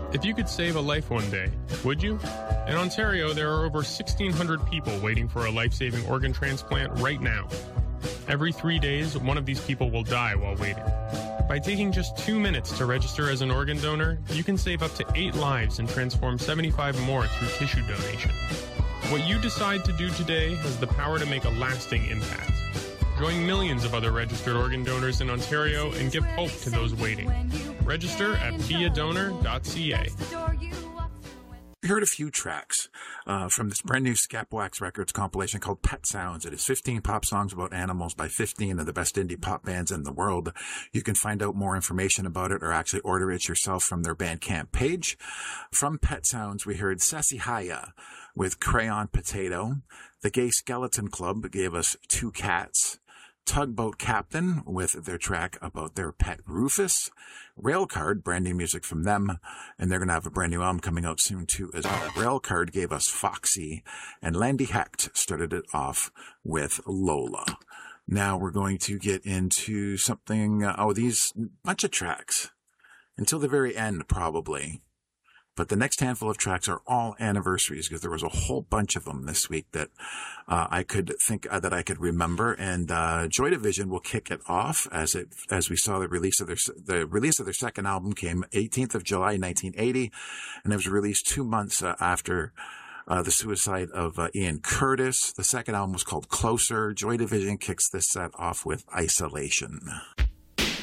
If you could save a life one day, would you? In Ontario, there are over 1,600 people waiting for a life-saving organ transplant right now. Every 3 days, one of these people will die while waiting. By taking just 2 minutes to register as an organ donor, you can save up to 8 lives and transform 75 more through tissue donation. What you decide to do today has the power to make a lasting impact. Join millions of other registered organ donors in Ontario and give hope to those waiting. Register at beadonor.ca. We heard a few tracks from this brand new Scapwax Records compilation called Pet Sounds. It is 15 pop songs about animals by 15 of the best indie pop bands in the world. You can find out more information about it or actually order it yourself from their Bandcamp page. From Pet Sounds, we heard Sassy Haya with Crayon Potato. The Gay Skeleton Club gave us Two Cats. Tugboat Captain with their track about their pet Rufus. Railcard, brand new music from them, and they're going to have a brand new album coming out soon too as well. Railcard gave us Foxy, and Landy Hecht started it off with Lola. Now we're going to get into something, these bunch of tracks until the very end probably. But the next handful of tracks are all anniversaries because there was a whole bunch of them this week that I could think that I could remember. And Joy Division will kick it off as we saw the release of their second album came 18th of July 1980, and it was released 2 months after the suicide of Ian Curtis. The second album was called Closer. Joy Division kicks this set off with Isolation.